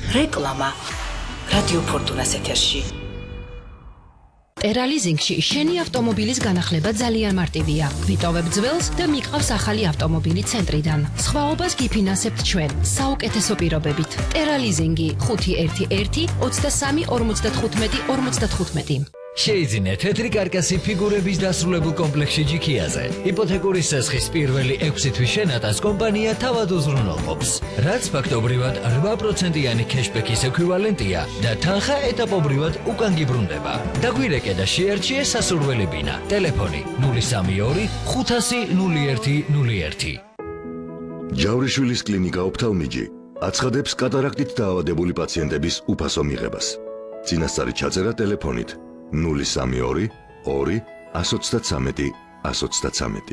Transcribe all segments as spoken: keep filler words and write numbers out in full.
რეკლამა რადიო ფორტუნას ეთერში. ტერალიზინგში შენი ავტომობილის განახლება ძალიან მარტივია. ვიტოვებ ძველს და მიყავს ახალი ავტომობილი ცენტრიდან. სხვაობას გიფინანსებთ ჩვენ საუკეთესო პირობებით. ტერალიზინგი ხუთი ერთი ერთი ოცდასამი ორმოცდათხუთმეტი ორმოცდათხუთმეტი. შეიძინე თეთრი კარკასი ფიგურების დასრულებულ კომპლექსში ჯიქიაზე. იპოთეკური სასხის პირველი ექვსი თვის შენატას კომპანია თავად უზრუნველყოფს, რაც ფაქტობრივად რვა პროცენტიანი ქეშბექის ექვივალენტია და თანხა ეტაპობრივად უკან გიბრუნდება. დაგვირეკე და შეარჩიე სასურველი ბინა. ტელეფონი ნული სამი ორი ხუთასი ნული ერთი ნული ერთი. ჯავრიშვილის კლინიკა ოფთალმიჯი აცხადებს კატარაქტით დაავადებული პაციენტების უფასო მიღებას. წინასწარი ჩაწერა ტელეფონით ნული სამი ორი ორი ათს ოცდათვრამეტი ათს ოცდათვრამეტი.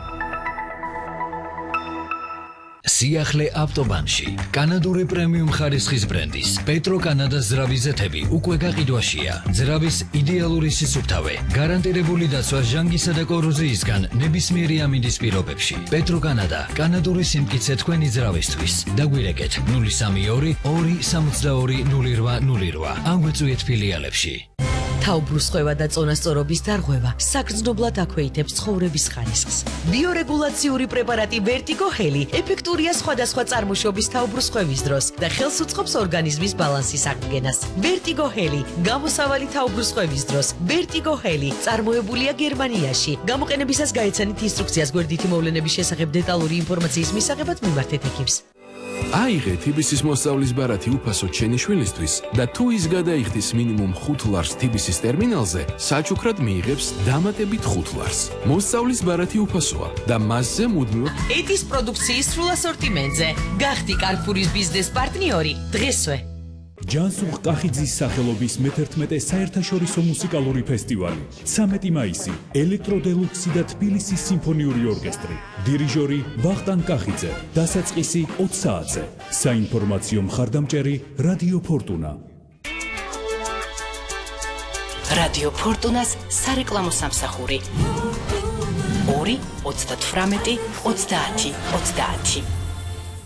სიახლე ავტობანში კანადური პრემიუმ ხარისხის ბრენდის პეტრო კანადას ზრავის ზეთები უკვე გაყიდვაშია. ზრავის იდეალური სისუფთავე, გარანტირებული დაცვა ჟანგისა და კოროზიისგან ნებისმიერი ამინდის პირობებში. პეტრო კანადა, კანადური სიმტკიცე თქვენი ზრავისთვის. დაგვირეკეთ ნული სამი ორი ორი სამოცდაორი ნული რვა ნული რვა. ან გვეწვიეთ ფილიალებში. თავბრუსხვევა და წონასწორობის დარღვევა საგრძნობლად აქვეითებს ცხოვრების ხარისხს. ბიორეგულაციური პრეპარატი Vertigo Heli ეფექტურია სხვადასხვა წარმოშობის თავბრუსხვევის დროს და ხელს უწყობს ორგანიზმის ბალანსის აღდგენას. Vertigo Heli გამოსავალი თავბრუსხვევის დროს. Vertigo Heli წარმოებულია გერმანიაში. გამოყენებისას გაეცანით ინსტრუქციას გვერდითი მოვლენების შესახებ დეტალური ინფორმაციის მისაღებად მიმართეთ ექიმს. აიღე თბისის მოსწავლის ბარათი უფასო ჩვენი შვილისთვის და თუ ის გადაიხდის მინიმუმ ხუთ ლარს თბისის ტერმინალზე, საჩუქრად მიიღებს დამატებით ხუთ ლარს. მოსწავლის ბარათი უფასოა და მასზე მუდმივად ეტის პროდუქციის სრულ ასორტიმენტზე. გახდი კარფურის ბიზნეს პარტნიორი დღესვე. ჯანსუღ კახიძის სახელობის მეთერთმეტე საერთაშორისო მუსიკალური ფესტივალი. ცამეტი მაისი ელექტროდელუქსი და თბილისის სიმფონიური ორკესტრი. დირიჟორი ვახტანგ კახიძე. დასაწყისი ოცი საათზე. საინფორმაციო მხარდამჭერი რადიო ფორტუნა. რადიო ფორტუნას სარეკლამო სამსახური. ორი ოცდათვრამეტი ოცდაათი ოცდაათი.